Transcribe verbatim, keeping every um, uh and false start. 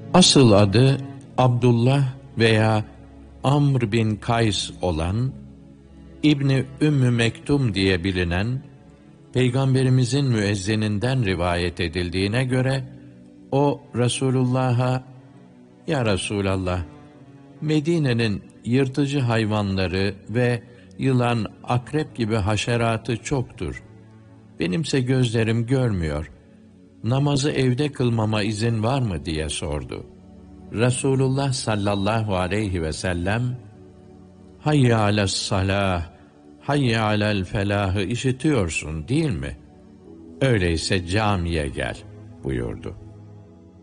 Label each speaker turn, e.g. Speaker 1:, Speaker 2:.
Speaker 1: Asıl adı Abdullah veya Amr bin Kays olan İbni Ümmü Mektum diye bilinen Peygamberimizin müezzininden rivayet edildiğine göre o Resulullah'a "Ya Resulallah, Medine'nin yırtıcı hayvanları ve yılan, akrep gibi haşeratı çoktur. Benimse gözlerim görmüyor. Namazı evde kılmama izin var mı?" diye sordu. Resulullah sallallahu aleyhi ve sellem, "Hayye alessalah, hayye alel felahı işitiyorsun değil mi? Öyleyse camiye gel," buyurdu.